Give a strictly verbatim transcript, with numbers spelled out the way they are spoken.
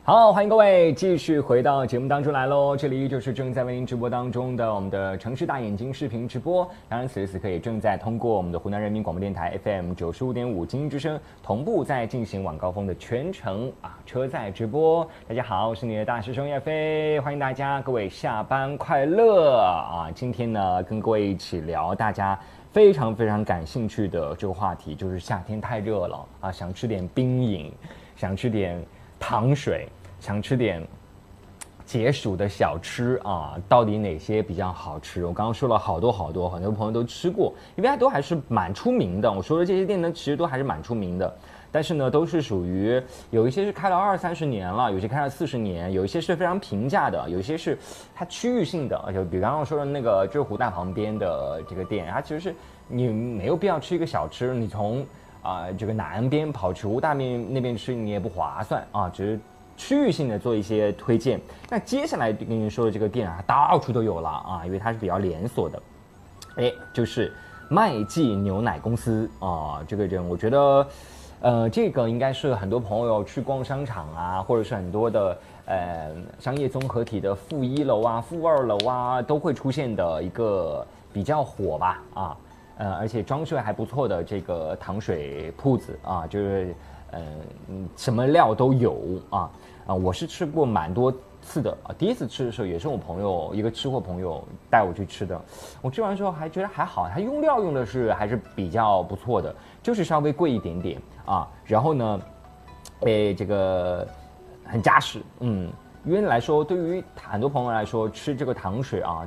好，欢迎各位继续回到节目当中来喽！这里依旧是正在为您直播当中的我们的城市大眼睛视频直播，当然此时此刻也正在通过我们的湖南人民广播电台 F M 九十五点五经济之声同步在进行晚高峰的全程啊车载直播。大家好，我是你的大师兄叶飞，欢迎大家，各位下班快乐啊！今天呢，跟各位一起聊大家非常非常感兴趣的这个话题，就是夏天太热了啊，想吃点冰饮，想吃点糖水，想吃点解暑的小吃啊，到底哪些比较好吃？我刚刚说了好多好多，很多朋友都吃过，因为它都还是蛮出名的。我说的这些店呢，其实都还是蛮出名的，但是呢，都是属于有一些是开了二三十年了，有些开了四十年，有一些是非常平价的，有一些是它区域性的，就比刚刚说的那个就是湖大旁边的这个店，它其实是你没有必要吃一个小吃，你从啊、呃，这个南边跑去湖大面那边吃，你也不划算啊，只是区域性的做一些推荐。那接下来跟您说的这个店啊，到处都有了啊，因为它是比较连锁的，哎，就是麦记牛奶公司啊，这个人我觉得，呃，这个应该是很多朋友去逛商场啊，或者是很多的呃商业综合体的负一楼啊、负二楼啊，都会出现的一个比较火吧啊。呃，而且装饰还不错的这个糖水铺子啊，就是呃什么料都有啊啊，我是吃过蛮多次的啊，第一次吃的时候也是我朋友一个吃货朋友带我去吃的，我吃完之后还觉得还好，他用料用的是还是比较不错的，就是稍微贵一点点啊，然后呢，诶这个很扎实，嗯。因为来说，对于很多朋友来说，吃这个糖水啊，